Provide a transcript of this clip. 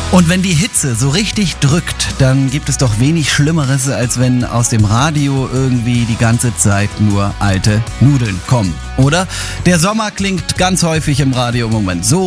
Und wenn die Hitze so richtig drückt, dann gibt es doch wenig Schlimmeres, als wenn aus dem Radio irgendwie die ganze Zeit nur alte Nudeln kommen. Oder? Der Sommer klingt ganz häufig im Radio im Moment so.